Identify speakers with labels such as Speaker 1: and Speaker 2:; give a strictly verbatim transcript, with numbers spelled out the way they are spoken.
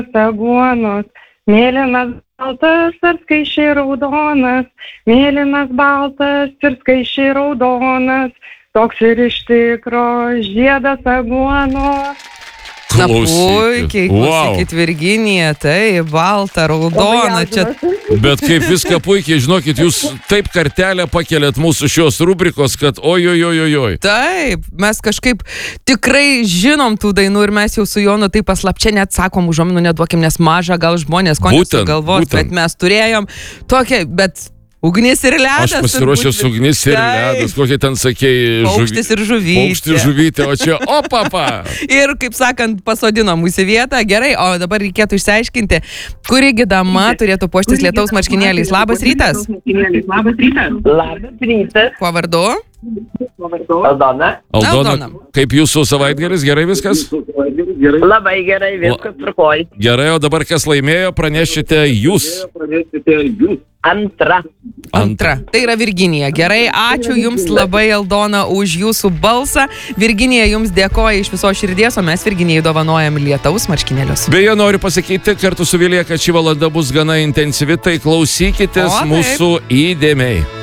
Speaker 1: aguonos, mėlynas baltas ar skaičiai raudonas, mėlynas baltas ir skaičiai raudonas, toks ir iš tikro žiedas aguonos.
Speaker 2: Na, puikiai, klausykit, wow. Virginija, tai balta, raudona. Čia...
Speaker 3: Bet kaip viską puikiai, žinokit, jūs taip kartelę pakeliat mūsų šios rubrikos, kad ojojojojoj.
Speaker 2: Taip, mes kažkaip tikrai žinom tų dainų ir mes jau su Jonu taip paslapčia net sakom, užuominų neduokim, nes maža gal žmonės, ko nesugalvos, bet mes turėjom tokią, bet... Ugnis ir ledas.
Speaker 3: Aš pasiruošęs ugnis ir ledas, kokie ten sakėjai.
Speaker 2: Paukštis ir žuvytė.
Speaker 3: Paukštis ir žuvytė, o čia opapa.
Speaker 2: Ir, kaip sakant, pasodino mūsų vietą. Gerai, o dabar reikėtų išsiaiškinti, kurigi dama turėtų puoštis lietaus marškinėliais. Labas rytas.
Speaker 1: Labas rytas. Labas rytas.
Speaker 2: Kuo vardu?
Speaker 4: Aldona.
Speaker 3: Aldona. Kaip jūsų savaitgalis? Gerai viskas?
Speaker 4: Labai gerai, viskas tvarkoj.
Speaker 3: Gerai, o dabar kas laimėjo, pranešite jūs.
Speaker 4: Antra.
Speaker 2: Antra. Tai yra Virginija. Gerai, ačiū jums labai, Aldona, už jūsų balsą. Virginija jums dėkoja iš viso širdies, o mes Virginijai dovanojam lietaus marškinėlius.
Speaker 3: Beje, noriu pasakyti kartu su Vilija, kad ši valanda bus gana intensyvi, tai klausykitės o, mūsų įdėmiai.